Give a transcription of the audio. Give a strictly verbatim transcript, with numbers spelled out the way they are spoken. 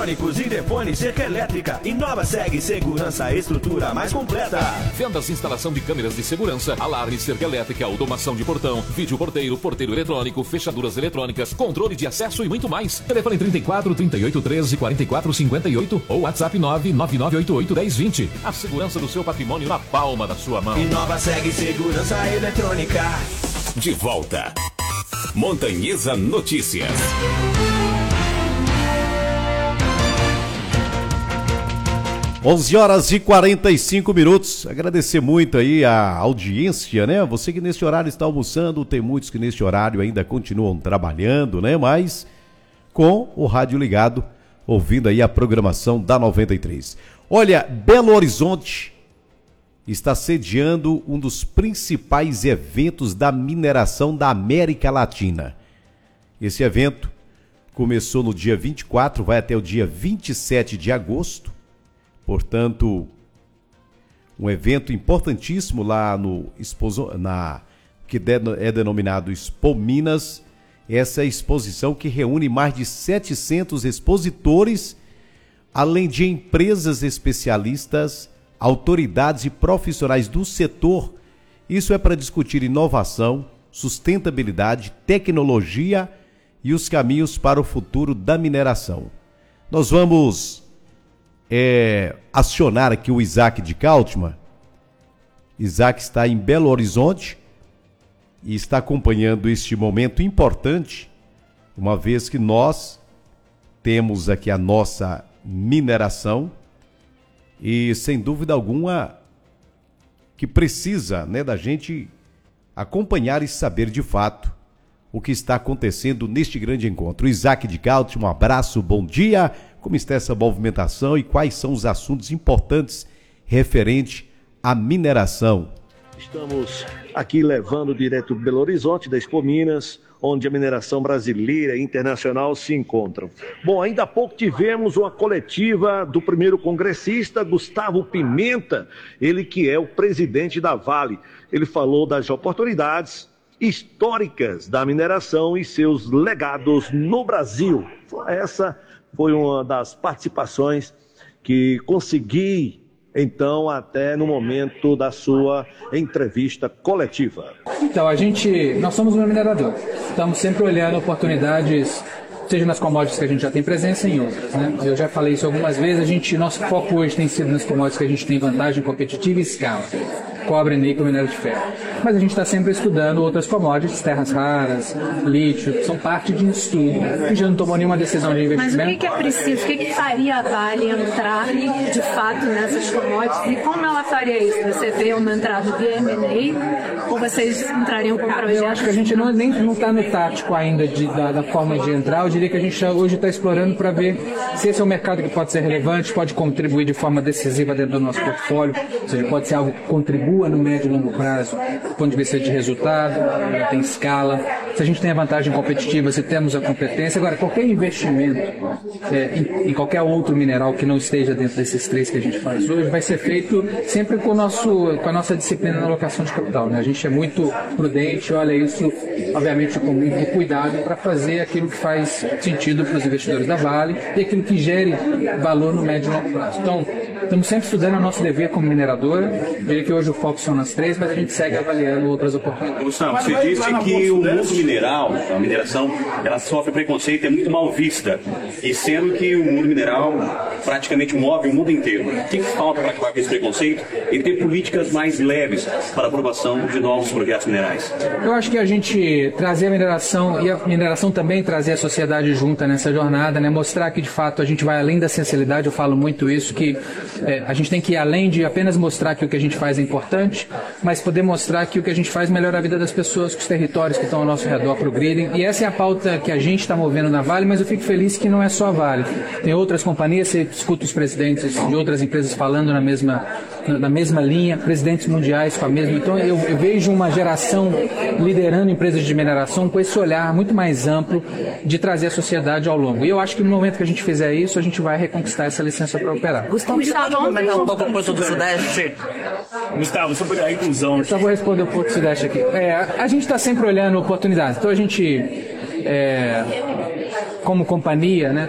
E depois cerca elétrica. Inova segue segurança, estrutura mais completa. Vendas e instalação de câmeras de segurança, alarme, cerca elétrica, automação de portão, vídeo porteiro, porteiro eletrônico, fechaduras eletrônicas, controle de acesso e muito mais. Telefone trinta e quatro, trinta e oito, treze, quarenta e quatro, cinquenta e oito ou WhatsApp nove nove nove oito oito, dez, vinte. A segurança do seu patrimônio na palma da sua mão. Inova segue segurança eletrônica. De volta. Montanhesa Notícias. onze horas e quarenta e cinco minutos. Agradecer muito aí a audiência, né? Você que nesse horário está almoçando, tem muitos que nesse horário ainda continuam trabalhando, né? Mas com o rádio ligado, ouvindo aí a programação da noventa e três. Olha, Belo Horizonte está sediando um dos principais eventos da mineração da América Latina. Esse evento começou no dia vinte e quatro, vai até o dia vinte e sete de agosto. Portanto, um evento importantíssimo lá no Expo, na, que é denominado Expo Minas. Essa exposição que reúne mais de setecentos expositores, além de empresas especialistas, autoridades e profissionais do setor. Isso é para discutir inovação, sustentabilidade, tecnologia e os caminhos para o futuro da mineração. Nós vamos é, acionar aqui o Isaac de Cautman. Isaac está em Belo Horizonte e está acompanhando este momento importante, uma vez que nós temos aqui a nossa mineração e, sem dúvida alguma, que precisa, né, da gente acompanhar e saber de fato o que está acontecendo neste grande encontro. Isaac de Cautman, um abraço, bom dia. Como está essa movimentação e quais são os assuntos importantes referente à mineração? Estamos aqui levando direto Belo Horizonte, da Expo Minas, onde a mineração brasileira e internacional se encontram. Bom, ainda há pouco tivemos uma coletiva do primeiro congressista, Gustavo Pimenta, ele que é o presidente da Vale. Ele falou das oportunidades históricas da mineração e seus legados no Brasil. Essa foi uma das participações que consegui, então, até no momento da sua entrevista coletiva. Então, a gente, nós somos um minerador. Estamos sempre olhando oportunidades, seja nas commodities que a gente já tem presença em outras, né? Eu já falei isso algumas vezes, a gente, nosso foco hoje tem sido nas commodities que a gente tem vantagem competitiva e escala. Cobre, níquel, minério de ferro. Mas a gente está sempre estudando outras commodities, terras raras, lítio, que são parte de um estudo. A gente não tomou nenhuma decisão de investimento. Mas o que, que é preciso? O que, que faria a Vale entrar de fato nessas commodities? E como ela faria isso? Você vê uma entrada de M e A ou vocês entrariam com projetos? Eu acho que a gente não nem não está no tático ainda de, da, da forma de entrar. Eu diria que a gente hoje está explorando para ver se esse é um mercado que pode ser relevante, pode contribuir de forma decisiva dentro do nosso portfólio, ou seja, pode ser algo que contribua no médio e longo prazo, do ponto de vista de resultado, tem escala, se a gente tem a vantagem competitiva, se temos a competência. Agora, qualquer investimento é, em, em qualquer outro mineral que não esteja dentro desses três que a gente faz hoje, vai ser feito sempre com, o nosso, com a nossa disciplina na alocação de capital, né? A gente é muito prudente, olha isso, obviamente, com muito cuidado para fazer aquilo que faz sentido para os investidores da Vale e aquilo que gere valor no médio e longo prazo. Então, estamos sempre estudando o nosso dever como mineradora. Eu diria que hoje o foco são nas três, mas a gente segue avaliando outras oportunidades. Gustavo, você disse que o mundo mineral, a mineração, ela sofre preconceito, é muito mal vista. E sendo que o mundo mineral praticamente move o mundo inteiro. O que falta para acabar com esse preconceito e ter políticas mais leves para a aprovação de novos projetos minerais? Eu acho que a gente trazer a mineração e a mineração também trazer a sociedade junta nessa jornada, né? Mostrar que de fato a gente vai além da essencialidade. Eu falo muito isso, que é, a gente tem que ir além de apenas mostrar que o que a gente faz é importante, mas poder mostrar que o que a gente faz melhora a vida das pessoas, que os territórios que estão ao nosso redor progridem. E essa é a pauta que a gente está movendo na Vale, mas eu fico feliz que não é só a Vale. Tem outras companhias, você escuta os presidentes de outras empresas falando na mesma, na mesma linha, presidentes mundiais com a mesma. Então eu, eu vejo uma geração liderando empresas de mineração com esse olhar muito mais amplo de trazer a sociedade ao longo. E eu acho que no momento que a gente fizer isso, a gente vai reconquistar essa licença para operar. Gustavo, você pode comentar um pouco o Porto do Sudeste? Gustavo, sobre a inclusão. Eu só vou responder o Porto do Sudeste aqui. É, a gente está sempre olhando oportunidades. Então a gente, é, como companhia, né,